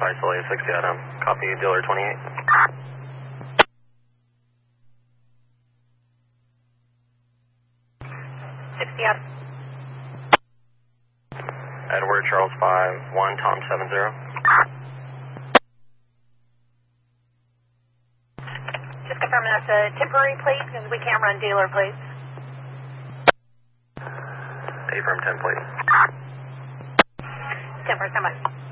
Soleil 60 Adam. Copy, dealer 28. Edward Charles 5-1 Tom 70. Just confirming that's a temporary plate because we can't run dealer plates. Affirm 10 plate. 10%,